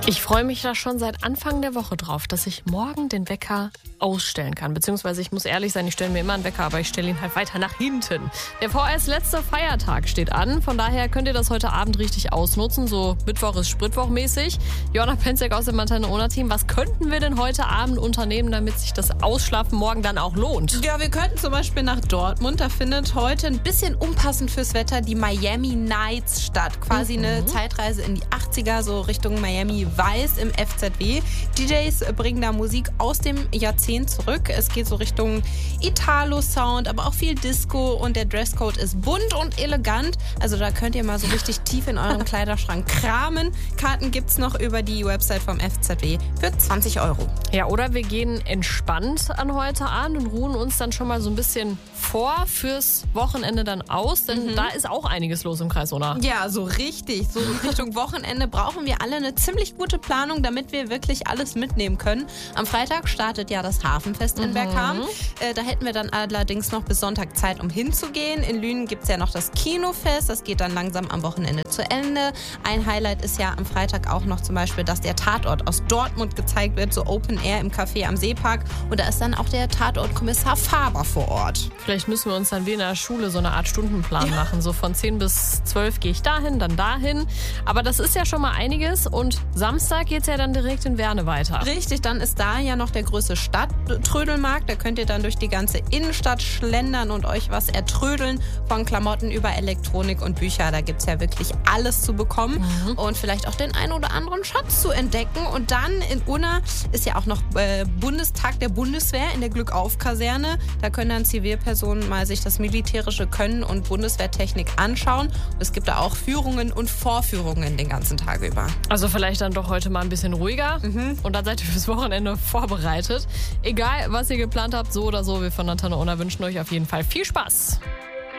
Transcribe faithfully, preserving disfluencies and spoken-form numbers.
Ich freue mich da schon seit Anfang der Woche drauf, dass ich morgen den Wecker ausstellen kann. Beziehungsweise ich muss ehrlich sein, ich stelle mir immer einen Wecker, aber ich stelle ihn halt weiter nach hinten. Der vorerst letzte Feiertag steht an. Von daher könnt ihr das heute Abend richtig ausnutzen. So Mittwoch ist Spritwoch-mäßig. Joanna Penzek aus dem Antenne-Ona-Team. Was könnten wir denn heute Abend unternehmen, damit sich das Ausschlafen morgen dann auch lohnt? Ja, wir könnten zum Beispiel nach Dortmund. Da findet heute ein bisschen unpassend fürs Wetter die Miami Nights statt. Quasi mhm. eine Zeitreise in die achtziger, so Richtung Miami Vice im F Z W. D Js bringen da Musik aus dem Jahrzehnt zurück. Es geht so Richtung Italo-Sound, aber auch viel Disco und der Dresscode ist bunt und elegant. Also da könnt ihr mal so richtig tief in eurem Kleiderschrank kramen. Karten gibt's noch über die Website vom F Z W für zwanzig Euro. Ja, oder wir gehen entspannt an heute Abend und ruhen uns dann schon mal so ein bisschen vor fürs Wochenende dann aus, denn mhm. da ist auch einiges los im Kreis Unna. Ja, so richtig. So Richtung Wochenende brauchen wir alle eine ziemlich gute Planung, damit wir wirklich alles mitnehmen können. Am Freitag startet ja das Hafenfest in mhm. Bergham. Äh, da hätten wir dann allerdings noch bis Sonntag Zeit, um hinzugehen. In Lünen gibt es ja noch das Kinofest. Das geht dann langsam am Wochenende zu Ende. Ein Highlight ist ja am Freitag auch noch zum Beispiel, dass der Tatort aus Dortmund gezeigt wird, so Open Air im Café am Seepark. Und da ist dann auch der Tatortkommissar Faber vor Ort. Vielleicht müssen wir uns dann wie in der Schule so eine Art Stundenplan ja. machen. So von zehn bis zwölf gehe ich dahin, dann dahin. Aber das ist ja schon mal einiges. Und Samstag geht es ja dann direkt in Werne weiter. Richtig, dann ist da ja noch der größte Stadttrödelmarkt. Da könnt ihr dann durch die ganze Innenstadt schlendern und euch was ertrödeln. Von Klamotten über Elektronik und Bücher. Da gibt es ja wirklich alles zu bekommen. Mhm. Und vielleicht auch den einen oder anderen Schatz zu entdecken. Und dann in Unna ist ja auch noch äh, Bundestag der Bundeswehr in der Glückauf-Kaserne. Da können dann Zivilpersonen mal sich das militärische Können und Bundeswehrtechnik anschauen. Und es gibt da auch Führungen und Vorführungen den ganzen Tag über. Also vielleicht dann doch heute mal ein bisschen ruhiger. Mhm. Und dann seid ihr fürs Wochenende vorbereitet. Egal, was ihr geplant habt, so oder so, wir von Antenne Ona wünschen euch auf jeden Fall viel Spaß.